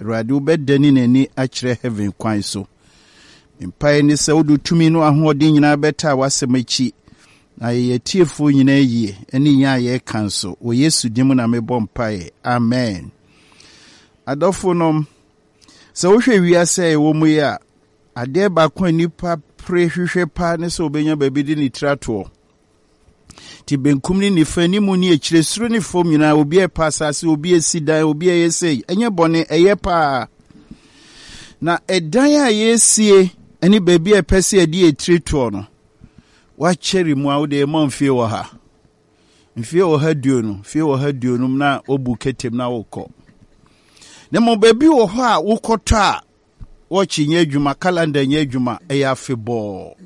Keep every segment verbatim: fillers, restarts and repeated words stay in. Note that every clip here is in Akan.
Awurade wobɛdani n'ani akyerɛ heaven kwan so. Mpae ne sɛ wodu tumi no ahoɔden nyinaa bɛta a wasɛm akyi. Na yɛyɛ tiefo nyinaa yie ɛne yɛn a yɛka nso. Wɔ Yesu dim na mebɔ mpae. Amen. Adɔfo nom, sɛ wohwɛ wiase a ɛwɔ mu yi a, adeɛ baako a nipa pre hwehwɛ pa ne sɛ obɛnya baabi de ne tratoɔ. Ti benkum ni nifa ni mu ni akyire soro ne fom nyinaa obi e pa asase obi esi dan obi e yesei enye bɔne ɛyɛ pa. Na ɛdan a yesie ɛne baabi a pɛse adi etritoɔ no wa kyeri mu a wo de ma mfie wɔ ha. Mfie wɔ ha duo no, mfie wɔ ha duo no na obu ketem na wokɔ. Na mo baabi wɔ hɔ a wokɔtɔ a wɔkyi nye adwuma calendar nye adwuma ɛyɛ afebɔ.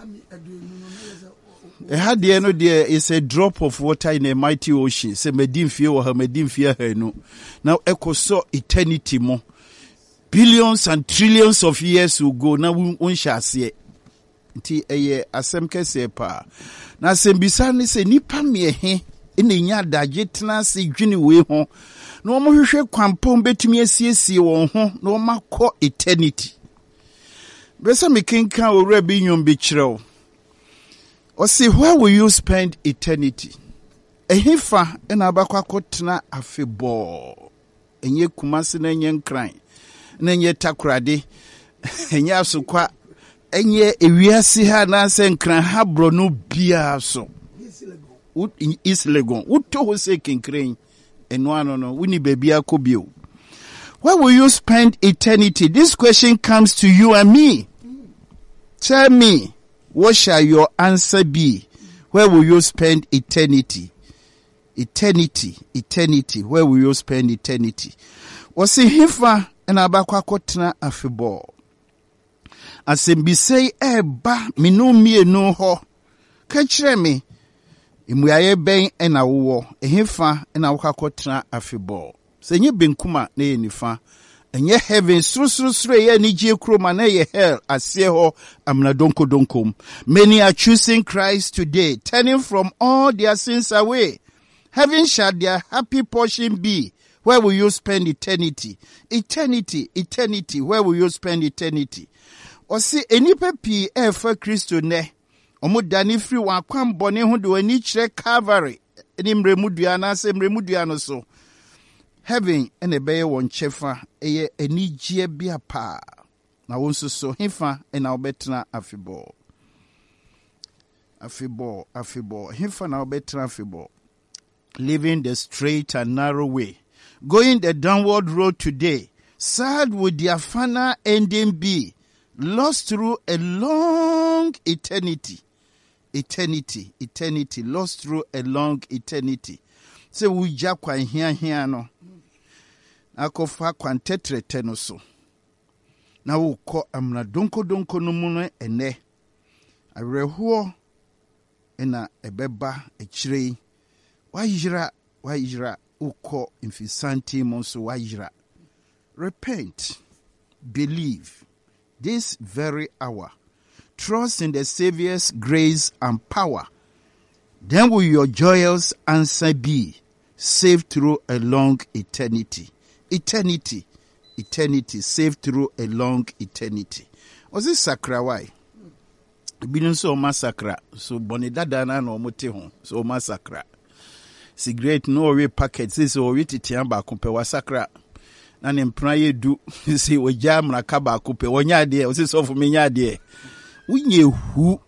Ehad the no there is a drop of water in a mighty ocean. Say medim fie wo ha medim fie ha no. Now ekoso eternity mo. Billions and trillions of years will go na unhya ase. Nti eye asem kese pa. Na asem bisa ne se nipa me he ene nya adagye tena se dwene we ho. Na omo hwehwe kwampom betumi asiesie won ho na omo akọ eternity. Besa me kenkan owura bi nyom bi kyerɛw. Or see, where will you spend eternity? Ehifa ena abakwa kotena afebo. Enye kumasi na enye nkran. Na enye takurade. Enye asukwa. Enye ewiasi ha na se nkran ha bro no bia so. Is legon. Uto ho se kinkran. Eno ano no. Wini baby akobio. Where will you spend eternity? This question comes to you and me. Tell me. What shall your answer be? Where will you spend eternity? Eternity, eternity. Where will you spend eternity? Wasi hifa en abakwa kotena afebo. Asembisei eba minu mie no ho. Kachire me. Imuyaye ben ena uwo. Ehifa ena waka kotena afebo. Senye benkuma ne yenifa. Enye heaven sru sru sru ye ni je kroma na ye hell asie ho amna donko donkom. Many are choosing Christ today, turning from all their sins away. Heaven shall their happy portion be. Where will you spend eternity? Eternity, eternity. Where will you spend eternity? O si enipa pi e fa Kristo ne. Omo dani free wan kwan bone ho de wani kire Calvary. Eni mremudua na se mremudua no so. Heaven and a bay one chefa, a enijia bia pa. Na wonso so hifa and our betna afibo. Afibo, afibo, hifa na betna afibo. Living the straight and narrow way. Going the downward road today. Sad would their final ending be. Lost through a long eternity. Eternity, eternity. Lost through a long eternity. Se we jakwa hia hia no. Akofa kwantetre tenoso. Na wukọ amna donko donko no mu no ene. Awerɛhoɔ ena ebeba ekyire. Wayira, wayira ukọ infisanti mo so wayira. Repent. Believe. This very hour. Trust in the Savior's grace and power. Then will your joyous answer be saved through a long eternity. Eternity. Eternity. Saved through a long eternity. Was this sakra why? Binu so massacre. So bonidada na no mote ho. So massacre. Cigarette no we packets. This o witi tiamba kumpe wa sakra. Na ne mpra ye du. Si o jam na kaba kumpe. Wonya de. O si so fu menya de. Unye hu.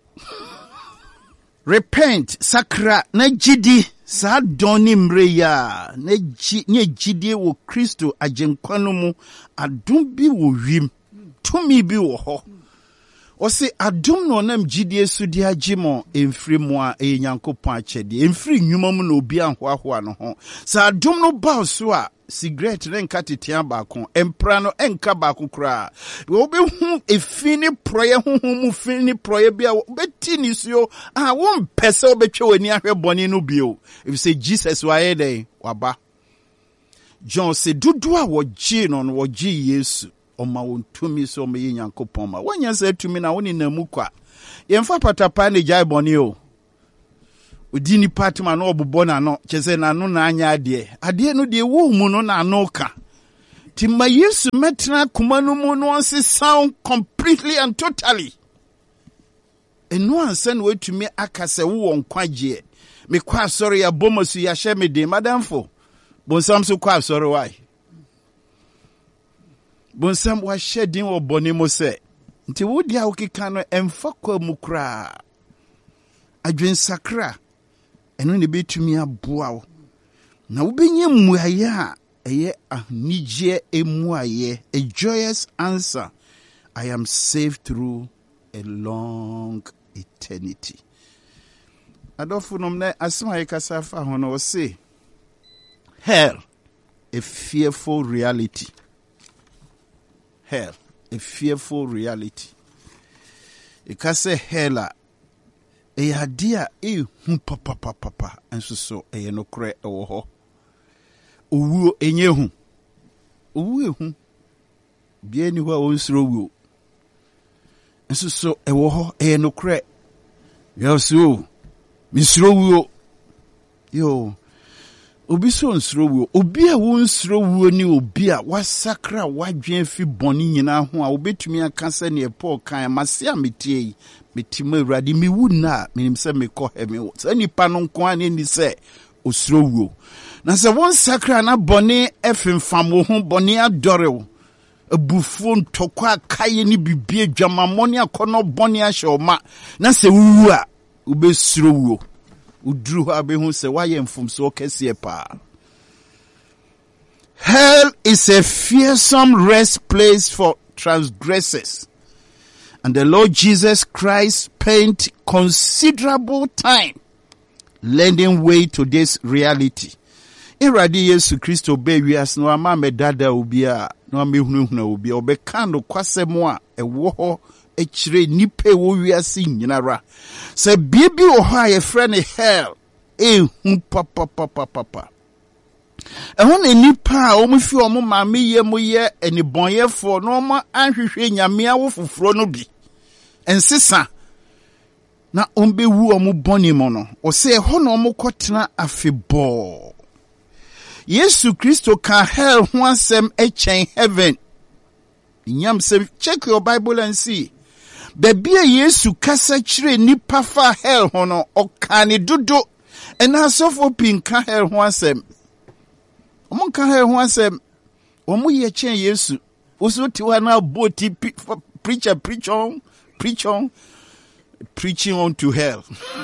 Repent, sakra, na jidi, sa doni mreya, na jidi wo Kristo ajenkwano mu, adum bi wo wim, tumi bi wo ho. Ose adum no nam jidi esudi agimo, emfri mwa e nyankopon achede, emfri nyuma mu na obi anhoahoa no ho. Sa adum no ba so a, cigarette ne nka tetian baako, empra no enka baako kra. Obi hu efini proye hu hu mu fini proye bia obeti ni so ah won pese obetwe wani ahwe bone no bio. If say Jesus wa ye dey waba. John say dudu a woji no no woji Yesu. Oma won tumi so me Nyankopon ma. Wonya say tumi na woni na mu kwa. Yemfa patapa ne jai bone o. Udini patma no obobo na no chese na no na anya ade ade no de wo mu no na no ka Tima Yesu metra kumanu mu no sound completely and totally. And no one send way to me akase wo nkwaje. Me kwa sorry ya bomosu ya she me de madam fo. Bonsam so kwa sorry why. Bonsam wa shedding wo boni mo se. Nti wo dia wo keka no emfa kwa mu kra. Adwen sakra. Eno ne betumi aboa wo. Na wo benye muaye a eye ahnije emuaye, a joyous answer. I am saved through a long eternity. Adofunom na asema yekasa fa hono say hell, a fearful reality. Hell, a fearful reality. Ekase hella e adia e hu papa papa papa enso so e no kre e wo ho. Owuo enye hu. Owuo ehu. Bia ni ho a wonsro wuo. Enso so e wo ho e no kre. Yaso misro wuo. Yo. Obi so nsro wuo. Obi a wonsro wuo ni obi a wasakra wadwen fi boni nyina ho a obetumi aka se ne Paul kan mase a metie metima awurade mi wu na menim se mekɔ he me wo. Sa nipa no nko ani ni se osro wuo. Na se won sakra na boni efemfam wo ho boni adore wo. Abufuo ntokwa akaye ni bibie dwamamoni akono boni ahyoma. Na se wuwu a obesro wuo. Udru ha be hu se waye mfumso kese pa. Hell is a fearsome rest place for transgressors. And the Lord Jesus Christ spent considerable time lending way to this reality. Iradi Yesu Kristo be wias no ama medada obi a no amehunahuna obi obeka no kwasemo a ewo ho echire nipe wo wiase nyinara. Se bibi o ha ye friend hell e hu papa papa papa. E ho ne nipa a o mu fi o mu ma me ye mu ye enibonyefo no ma anhwehwe nyame awo foforo no bi. Ensisa na ombe wu o mu boni mo no. O se ho no mu kotena afebo. Yesu Kristo ka hell ho asem echen heaven. Nyam say check your Bible and see. Baby Yesu kasa chire nipa fa hell ho no okane dodo. Ena sofo pin ka hell ho asem. Omo ka hell ho asem. Omo ye chen Yesu. Oso ti wa na boti preacher preach on preach on preaching on to hell.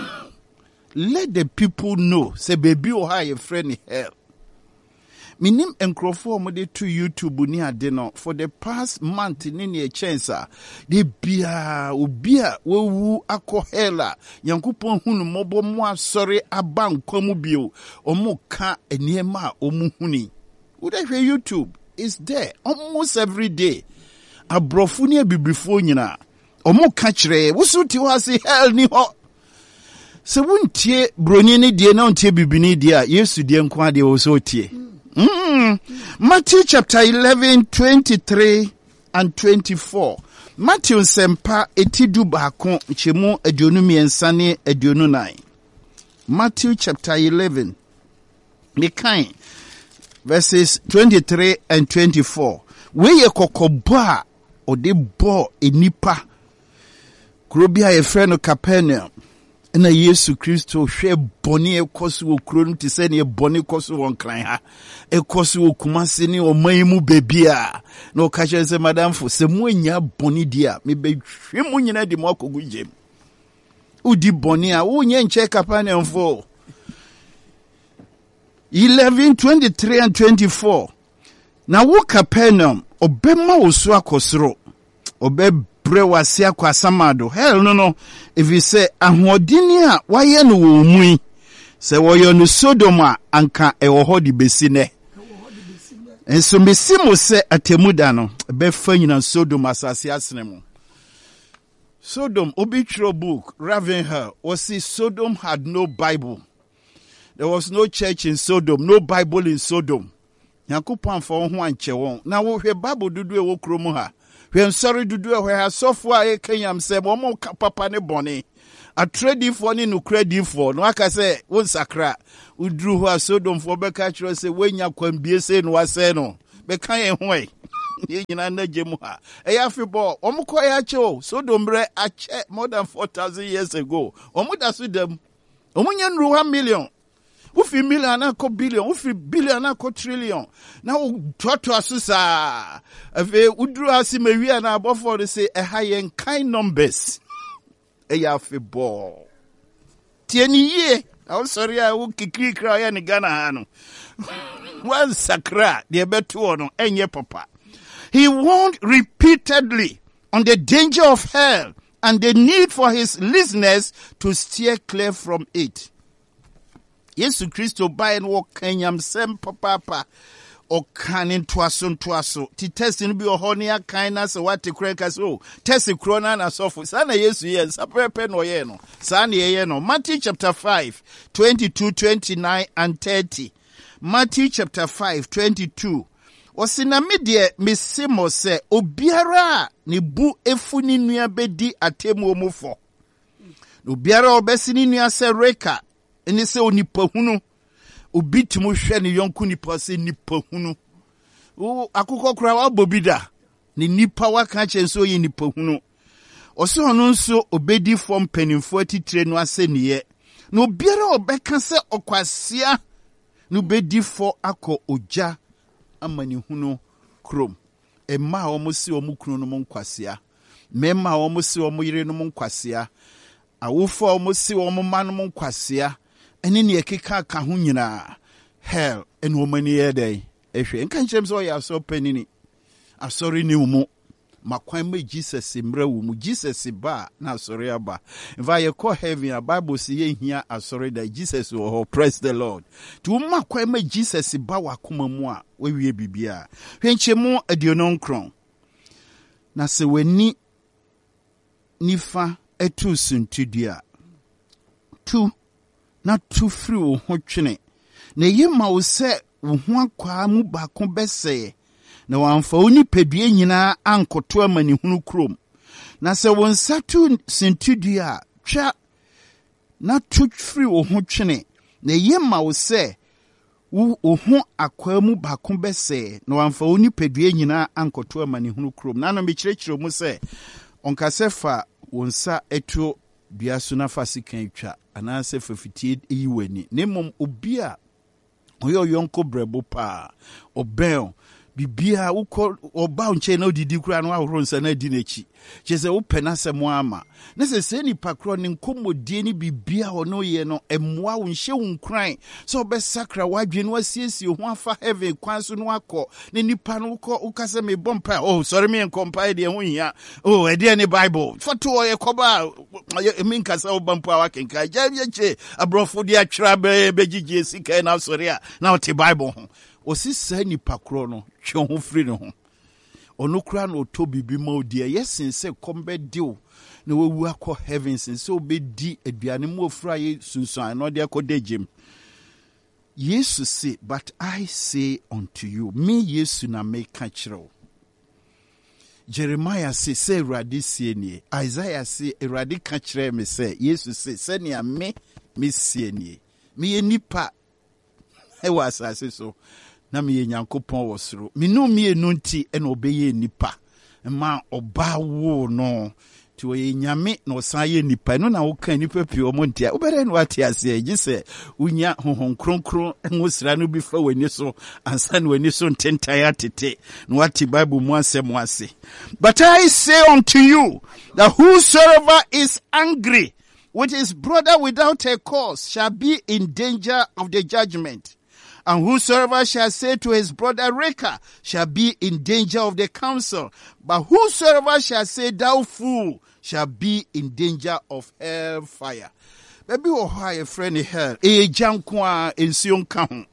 Let the people know say baby o ha your friend hell. Minim enkrofo mo de to YouTube ni ade no for the past month ni ne chance de bia obi a wewu akọ hela yankopon hunu mobo mo asori aba nkwamu bio omo ka eniema omu huni would I YouTube is there almost every day abrofu ni abibrifo nyina omo ka kire wosuti ho ase hell ni ho se wuntie broni ni die na untie bibini die a Yesu die nkwa de wo so tie. Mm. Matthew chapter eleven, twenty-three and twenty-four. Matthew sempa etidu baako chemu aduonu miensa ne aduonu nine. Matthew chapter eleven. Mekan verses twenty-three and twenty-four. Weye kokoba ode bo enipa. Kurobia ye frɛ no Capernaum. Na Yesu Kristo hwe boni ekoso wo kuro no tise ne boni ekoso won kran ha ekoso wo kumase ne oman mu bebia na o ka kire se madam fo se mu anya boni dia me be hwe mu nyina di mo akogu jem udi boni a wo nye nche Capernaum fo. eleven, twenty-three and twenty-four. Na wo Capernaum obema wo so akosoro obe brewasi akwa samado hell no no if you say ahodini a waye no wo mu se woyo no Sodom a anka e wo hodi besi ne enso mesi mo se atemuda no be fa nyina Sodom asase asene mo. Sodom obitro book Ravenhill was see Sodom had no Bible. There was no church in Sodom, no Bible in Sodom. Yakupon for ho anche won na wo hwe Bible dudu e wo kromo ha. When sorry to do where software Kenyam say momo papa ne boni. A trading for ni no credit for no aka say won sakra udru ho Sodom for be catch say when ya kwambie say no wase no bɛka yɛn ho ɛ yɛ nyina na gye mu ha ɛyɛ afebɔɔ ɔmo kɔ yɛ akyɛ o so dombrɛ akyɛ more than four thousand years ago ɔmo da so dam ɔmo nyɛ nuru one million wofi million anakɔ billion wofi billion anakɔ trillion na wotoatoa so saa afei woduru ase ma wie na abɔfoɔ no sɛ ɛha yɛn kind numbers ɛyɛ afebɔɔ tie ni yie awosɔre a wo kikirikira ɔyɛ ne Ghana ha no wansakra deɛ ɛbɛtoɔ no ɛnyɛ papa. He warned repeatedly on the danger of hell and the need for his listeners to steer clear from it. Yesu Kristo bae no kanyam sem papa o kanin twaso twaso ti test no bi oho ne akan na se wate krenka so test kro na na sofo sa na Yesu ye sapepe no ye no sa na ye no. Matthew chapter five twenty-two, twenty-nine and thirty. Matthew chapter five twenty-two. Osina me de mesimo se obiara ne bu efu ni nua bedi atemu omufo. Obiara obesi ni nua se reka eni se onipa hunu obi timu hwe ne yonku nipa se nipa hunu. O akukọ kura wa bobida ne nipa waka chenso ye nipa hunu. Ose ono nso obedi fom penimfo atitire no ase niye. Na obiara obeka se okwasea no bedi fo akọ oja amani hunu krom. Emma omo si omo kunu no monkwasea. Memma omo si omo yire no monkwasea. Awofo omo si omo ma no monkwasea. Ene ne ekeka ka ho nyina. Hell ene omani yedai. Ehwe enka nkyem so ya so panini. Asori ni umu. Makwan me Jesus mra wo mu Jesus ba na asori aba. If I call heaven a Bible say ye hia asori da Jesus wo praise the Lord. Tu makwan me Jesus ba wakoma mu a we wie bibia. Hwenchemu aduonon kron. Na se wani nifa etu suntudua. Tu na tu free wo ho twene. Na yema wo se wo ho akwa mu ba ko bese. Na wamfa oni pedue nyina ankoto amani hunu krom. Na se won satu sentudua twa na tu free wo ho twene. Na yema wo se wo ho akwa mu ba ko bese. Na wamfa oni pedue nyina ankoto amani hunu krom. Na no me kirekire mu se onka se fa wonsa eto dua so na fa sikan twa ana se fa fitie yi wani. Ne mom obi a oyo yonko brebo pa obel bibia uko oba nche na odidi kura no ahoro nsa na di nechi chese wo pena semo ama na se se ni pakro ne nkomodie ni bibia ono ye no emwa wo nhye wo nkran so be sakra wadwe no asiesie ho afa heaven kwan so no akọ ne nipa no uko ukase me bompa oh sorry me nkompa de ho hia oh e de ne Bible foto ye koba me nkasa wo bompa wa kenka jabye che abrofo de atwra be begigye sika na sorry a na o te Bible ho osisa ni pakro no twe ho free no ho ono kura no to bibi ma odi yesin se kombe dio na wewu akọ heavens nse obedi aduane mu ofura ye sunsun no de akodegem. Yesu say, but I say unto you, me Yesu na me ka kire. Jeremiah say say Awurade sie nie. Isaiah say Awurade ka kire me say Yesu say se ne me me sie nie. Me nipa e wa asase so na me Nyankopɔn wo soro. Me no me enu nti e na obeye nipa. Ma oba wo no ti we nyame na osan ye nipa no na wo kan nipa pio mo ntia. Obere no ate ase agi se unya honhon kronkron enwosira no bi fa wani so ansa na wani so ntentai atete no ate Bible mu asem ase. But I say unto you that whosoever is angry with his brother without a cause shall be in danger of the judgment. And whosoever shall say to his brother Reka shall be in danger of the council. But whosoever shall say thou fool shall be in danger of hell fire. Baby o ha ye friend hell. E janko a ensio nka ho.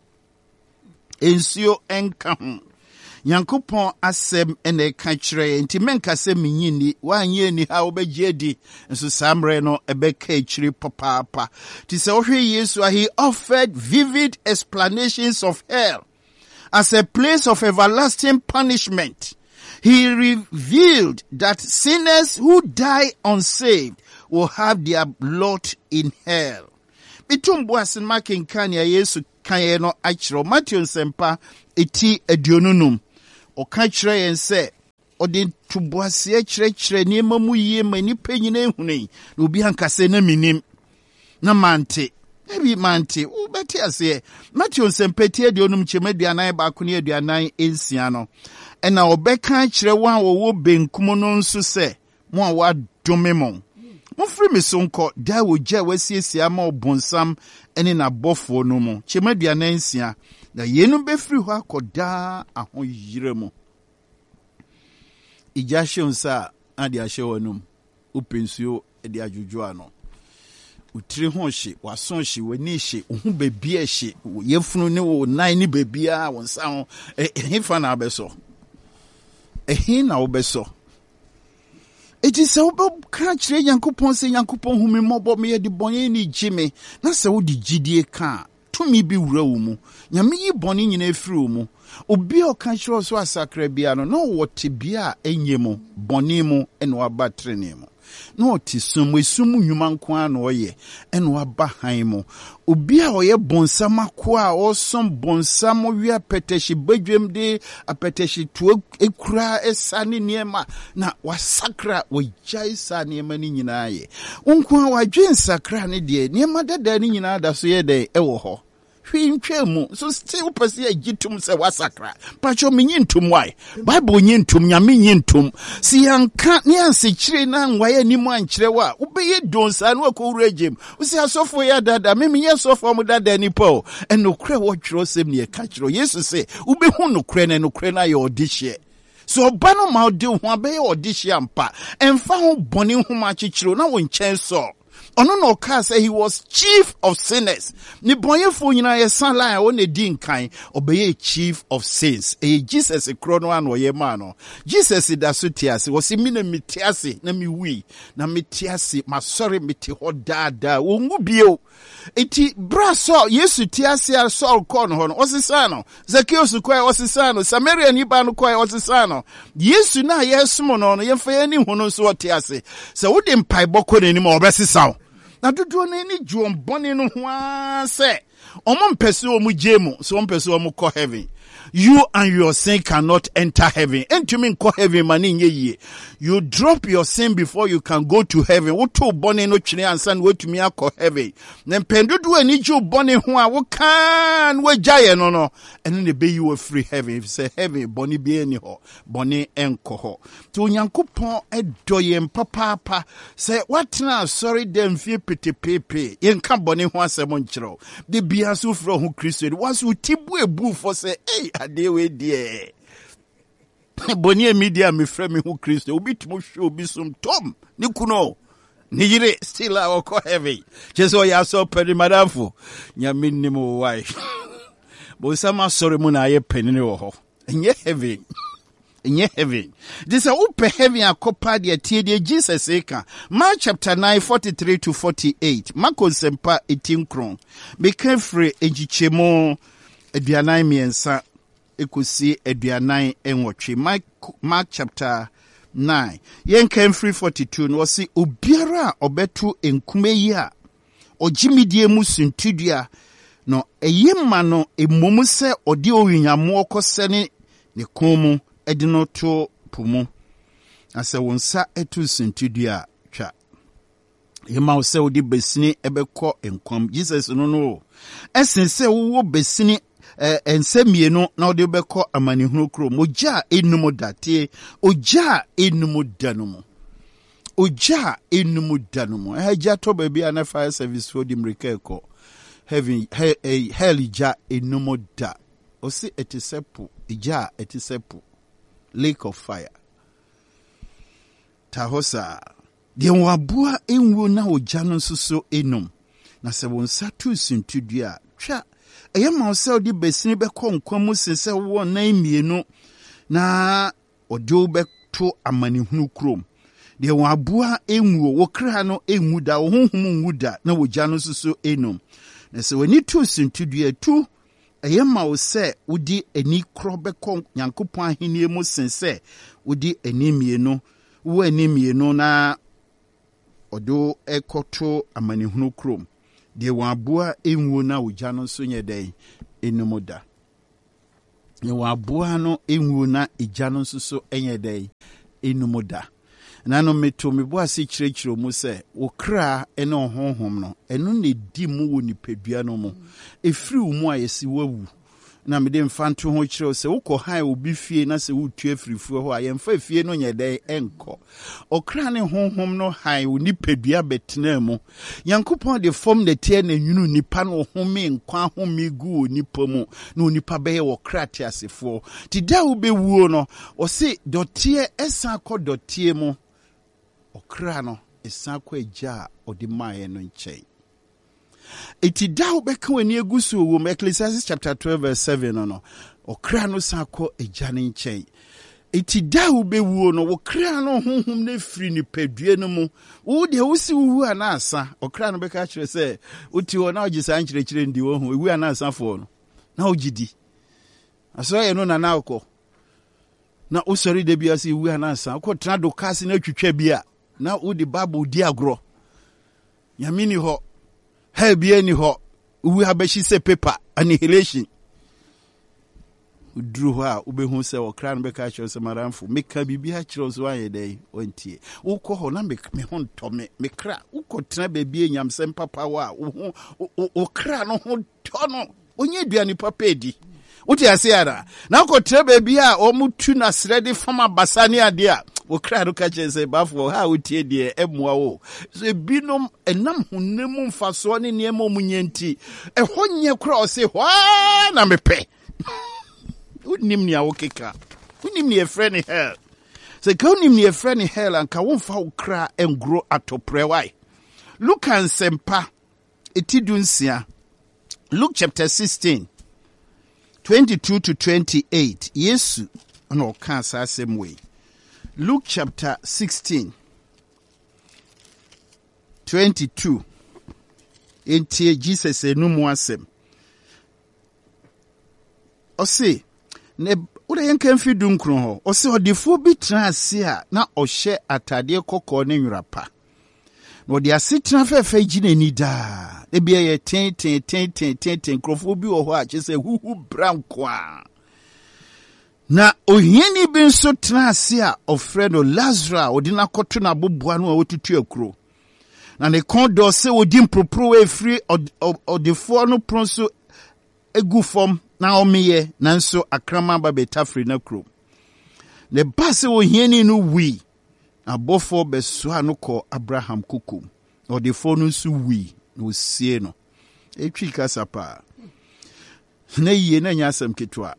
Ensio enka ho. Nyankopon asem ene ka kire nti menka se menyini wanye ni ha obegye di nso samre no ebeka kire papa ti se ohwe Yesu he offered vivid explanations of hell as a place of everlasting punishment. He revealed that sinners who die unsaved will have their lot in hell. Bitumbu asen makin kan ya Yesu kan ye no akiro Matthew sempa eti aduonunum ɔka kyerɛ yɛn sɛ ɔde tuboaseɛ kyerɛkyerɛ nneɛma mu yie ma nipa nyina ehunu na obi ankasa na minim na mante ebi mante wobɛte aseɛ Matthew nsɛmpɛtie de onum kyɛm aduanan baako ne aduanan ensia no ɛna ɔbɛka kyerɛ wɔn a wɔwɔ benkum no nso sɛ mo a wadome mo mofiri me so nkɔ da wogya wasiesie ama ɔbonsam ɛne n'abɔfoɔ no mu kyɛm aduanan nsia na yɛnu bɛfiri hɔ akɔdaa ahoyere mu Ija hye nsa ade ahye wonum upensuo de adwodwo ano utiri ho hye waso hye wani hye ohu bebi a hye yefunu ne wo nan ne bebi a wonsa ho ehefa na abeso ehin na obeso eti se obka kire Yankopɔn se Yankopɔn humi mɔbɔ me de bɔne ni gime na se wo di gidie ka tumi bi wura wo mu nyame yi bɔne nyina efiri wo mu obi a ɔka kyerɛ so asakra bia no na wɔte bia enye mu bɔne mu ene waba trene mu na ɔte sum esum nnwuma nko a na ɔyɛ ene waba han mu obi a ɔyɛ bonsam akɔ a ɔsom bonsam wi apɛtɛhye badwam de apɛtɛhye to ekura esa ne niema na wasakra wagyae sa niema ne nyinaa yɛ nko a wadwe nsakra ne de niema dada ne nyinaa da so yɛ de ɛwɔ hɔ hwintwemu so still pese agitum se wasakra pacho menyintum why bible nyintum nyame nyintum si yanka ne ansechire na nwaye nimu ankyere wa ubeye donsa no akowura gem usi asofo ya dada me menye sofo mu dada nipo enokre wo twiro sem ne ka kyiro yesu se ubehu nokre ne nokre na ye odihye so oba no ma odi ho abeye odihye ampa emfa ho bone ho ma kyekiro na wo nkyɛn so Ono no ka say he was chief of sinners. Ni bonyefo nyina ye san line o ne di nkan obeye chief of sins. E Jesus e kro no an wo ye ma no. Jesus da so tiase wo se mi na mitiase na mi wi na mitiase ma sorry miti ho dada wo ngu bio. Eti braso Yesu tiase a Saul kon ho no osisano. Zacchaeus ko e osisano. Samaria ni ba no ko e osisano. Yesu na yesumo no no yemfa ye ni hu no so tiase. Se wo de mpai bokɔ nani ma obesisaw. Na dodo na ni juom bone no ho ase omo mpese omu jemu so mpese omu ko heaven you and your sin cannot enter heaven entumi nko heaven mani nye yie you drop your sin before you can go to heaven wo to bone no twene ansa na wotumi akɔ heaven na mpendodo ani ju bone ho a wo kan wajaye no no ene ne be you free heaven if say heaven bone bi ani ho bone enko ho to Nyankopɔn edoye mpapapa say watena sorry dem fie petepepe yenka bone ho asɛm nkyerɛw de bia so fro ho Kristo was utibu ebu for say eh ade we die boni media me frɛ me ho Kristo obi tumo hwe obi som tom ne kuno ne yire still a ko heavy jeso ya so pedi madamfo nyame nim why bo sama sorry mu na ye penini wo ho enye heavy enye heavy this a upe heavy akopa de tie de Jesus eka Mark chapter nine forty-three to forty-eight Marko sempa eighteen kron be free ejichemo aduanan miensa ekosi aduanan enwotwe Mark, Mark chapter nine yen can free forty-two no si obiara obetu enkume yi a ogimidie mu suntudua no eyema no emomu se ode owinyamo okosene ne komu edino to pumu ase wonsa etu suntudua twa yema wo se odi besini ebekɔ enkom Jesus no no esense wo besini Eh, ensemieno na ode beko amanihunu kro moja enumu date oja enumu danumu oja enumu danumu eja to baby ana fire service for the mrekeko heaven he, he, hell ja enumu da osi etisepu ija etisepu lake of fire tahosa de wabua enwo na oja no nsuso enum na se wonsa tu sintudua twa eye ma o di besini be ko nkwamu sense wo nan mienu na odo be to amanihunu krom de won aboa enwuo wo kra no enwu da wo honhom nwu da na wogya no suso enum na se wani tu sintudua tu eye ma o se wodi ani kro be ko Nyankopɔn ahenie mu sense wodi ani mienu wo ani mienu na odo ekoto amanihunu krom de wabua enwo na ujano so nye den enumoda ye wa boa no enwu na egya no nso so enye dai enumu da nano meto me boa se kirekiro mu se wo kra ene honhom no eno ne di mu wo nipadua no mu efiri wo mu ayesi wawu na me de mfanto ho kire se wo kɔ han obi fie na se wo tu afirifuo ho ayemfa fie no nyedai enko okra ne honhom no han wo nipadua betena mu yankopɔn de form de tie na nwunu nipa no home nkwa home gu nipa mu na nipa bɛyɛ wo kra te asefo ti da wo bewuo no o se dotie esa kɔ dotie mu okra no esa kɔ agya odi maaye no nkyɛn iti da obeka wani egusu wo Ecclesiastes chapter twelve verse seven no no okra no sa kɔ agya ne nkyɛn iti da obewuo no wo kra no honhom na firi ni padue no mu wo de wo si wu anasa okra no beka kyerɛ sɛ uti wo na ogisa nkyerɛkyerɛ ndi wo hu ewu anasa fo no na ogidi aso ye no na na akɔ na usori de bia si ewu anasa akɔ tena do kasi na twitwa bia na wo de bible di agro yamini ho ha bia ni ho uwi habashi se paper annihilation udru ho a ubehu se okra no beka kyerɛ se maramfo meka bibia kyerɛ so ayɛ dai ontie ukɔ ho na me me ho ntɔme me kra ukɔ tena baabi enyamsɛm papa wa wo okra no ho tɔ no onye duani papa edi uti asiara na ukɔ tena baabi a omutu na srede fama basani ade a okra no ka kyerɛ se bafo ha utie de emmoa wo so ebinom enam honemu mfaso ne niema omunyanti ɛhɔ nye kra o se hwa na mepɛ unim ni awokeka unim ni efre ni hell se ka unim ni efre ni hell anka wonfa okra engro atoprewai Luke and Sempa etidunsia Luke chapter sixteen twenty-two to twenty-eight Yesu no kan sa same way Luke chapter sixteen twenty-two entie Jesus enumu asem o se ne ure yenka mfi dunkron ho o se odifo bi transe a na ohye atade kokko ne nwrapa no de asetra fefe ginani da e bia ye ten ten ten ten ten ten krofo bi wo ho a chese huhu branko a na ohiani bi nso transe a ofre no Lazarus odina koto na boboa no a wotutu akuro na ne kondo se odi mpropro e free odifo no pronso egu fom na omeye nanso akrama ba betafri na kro ne base ohiani no wi abofo beso anoko Abraham kukum odifo no nso wi no sie no etwi kasapa na yie na nyasam ketwa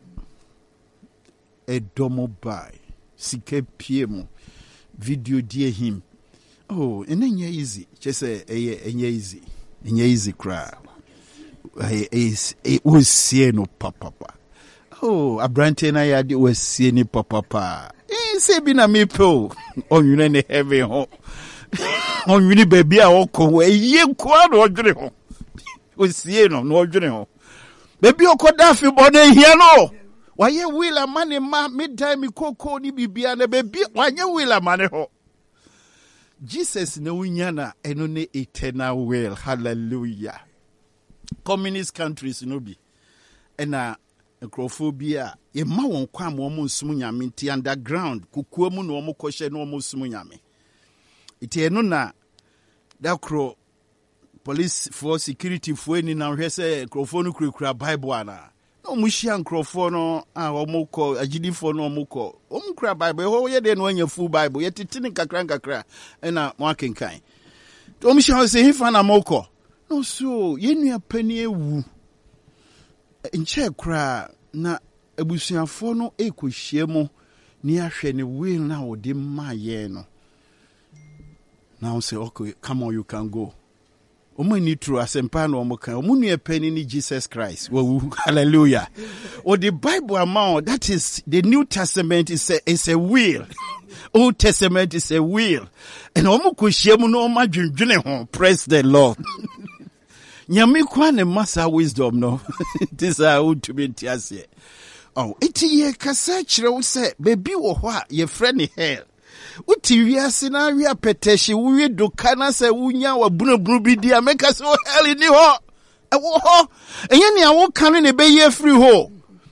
edomo bai sike piemo video die him oh enye easy chese eye enye easy enye easy cry is it was see no papa oh abrante na ya de was see ni papa eh se bi na me po onwune ne heaven ho onwune baby a wokɔ eye kwa no odwere ho was see no no odwere ho baby okoda fi bone hia no waye wila mane ma midtime koko ni bibia na baby waye wila mane ho Jesus na wunyana eno ne eternal will hallelujah communist countries no bi ena necrophobia ye ma won kwa mo mo nsum nyame ti underground kukuo mu no mo kɔhye no mo nsum nyame iti eno na dakro police for security for ni na hwɛ sɛ necropho no kurakura bible ana no mo hia necropho no a mo kɔ agidifo no mo kɔ o mo kura bible ho ye de no anya full bible ye titini kakra kakra ena mo akenkan to mo hia sɛ hifa na mo kɔ no so yenu apani ewu nche kra na abusuafo no ekohie mu ni ahwe ne will na wode maye no now say okay come on you can go omo ni true asempa na omo kan omo nu apani ni Jesus Christ wo hallelujah or the Bible amount that is the New Testament is a is a will Old Testament is a will and omo kohie mu no omo adwendwene ho praise the Lord nyame kwa ne masa wisdom no this are would to be tiase oh iti ye kasa kire wo se baby wo ho a ye frɛ ne hell uti wiase na wi apetehye wo wi do kana se wunya wa bunabunu bi dia meka se o hell ni ho e wo ho enye ne awo kan ne be ye free ho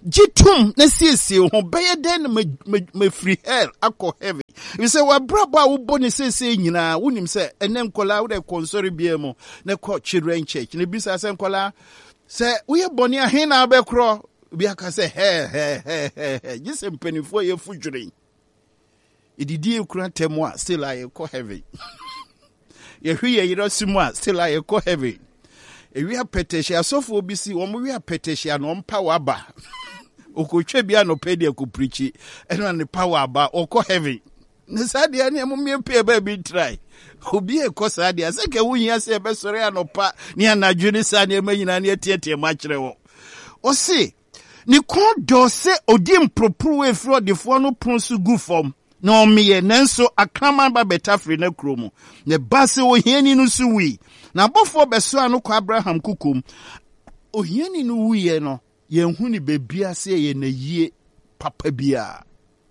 Jitum na siesie ho beye den me free hell akọ heaven. We say wa braba wo boni siesie nyina wonim say ene nkola wo de konsori bia mu na ko children church na bisa say nkola say wo ye boni ahe na abekro bi aka say he he he he just mpanifo ye fudwure ididi ekura temo a still aye ko heaven ye hwe ye yiro simu a still aye ko heaven e wi apetehia asofo obi si wo mo wi apetehia no mpa waba okotwe bia no pedi ko preachi eno ne power aba okọ heaven ne sadia ne mo me pe ba bi try obi e ko sadia se ke wunya se be sore anopa ne anadwo ne sadia manyina ne tietie ma kire wo o se ni kon do se odi mpropro e fro de fo no pronsu gu fom na o meye nanso akraman ba betafre na kromu ne base o hiani no su wi na bofo beso anu kwa Abraham kukum o hiani no wiye no ye hu ni bebia se ye na yie papa bia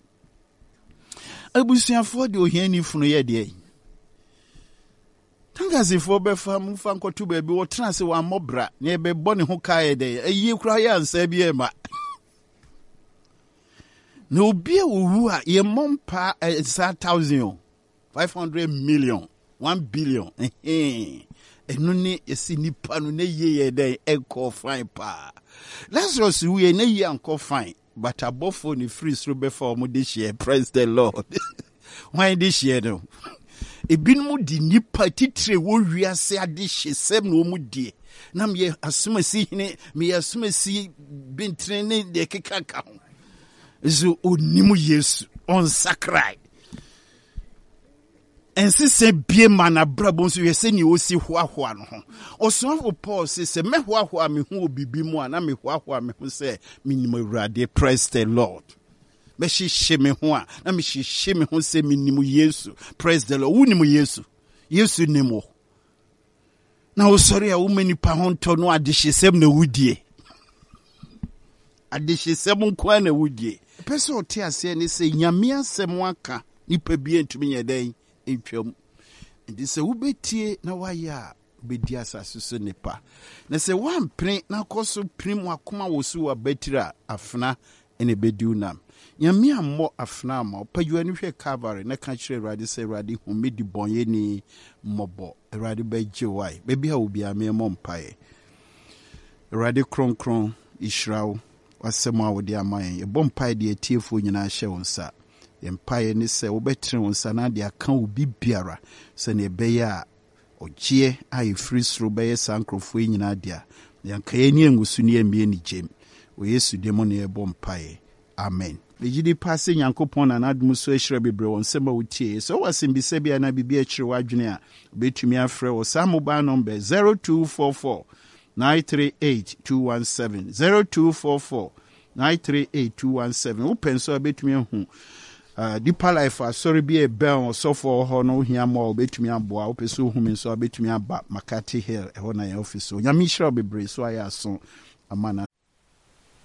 abusuafo de o hiani funu ye de tangasifo be fam fa nkotu ba bi wo transe wa mobra na be bone ho kae de ayi kura ya ansa bi e ma no obi owu a ye mompa one thousand five hundred million one billion eh enu ni esi nipa no na ye ye de enko fine pa Lazarus we na ye anko fine but abofo ni free through before mo de share. Praise the Lord. Why this year no ebinmu di nipa titre wo wiase ade hyesem no mu die na me asomasi hene me asomasi bintre ne de kekaka ho zo onimu Yesu on sakrai ensi se bie mana brabo so yese ni osi hoahoa no ho osofo Paul se se me hoahoa me hu obibi mu ana me hoahoa me hu se minimo Awurade. Praise the Lord. Me shi me ho a na me shi me ho se minimo Yesu. Praise the Lord. Wunimu Yesu Yesu nemo na o sorry a womani pa ho nto no adehyesem na wudie adehyesem nko na wudie pese o te ase ne se nyame asem aka nipa bi entumi yeden entwam ndi se wubetie na waya bedi asase so nipa na se wampre na koso prim akoma wosu wa betira afna ene bediu nam nyame ammo afna ma opadwa ni hwe Calvary na ka kire Awurade se Awurade humedi bonye ni mobo Awurade beje wai bebi ha obi ame mo mpae Awurade kron kron israel wasema wodi amayen e bom mpae de atiefo nyina hye wonsa empae ni se wobetre wonsa na de aka obi biara se ne beye a ogie ai free through beye sankrofo nyina dia yanka yeni engusu ni emie ni jem o Yesu demo ne e bom mpae. Amen. Legidi passe Yankopon na adum so ehire bebre won sema wutie so wasimbi bia na bibia ehire wadwene a betumi afre wo samoba number zero two four four nine three eight two one seven zero two four four nine three eight two one seven wo penso betumi hu uh Deeper Life sorry be a bell so for ho no hia mo betumi aboa wo penso hu mi so betumi aba Makati Hill e ho na ya office so nyame ehire bebre so aya so amana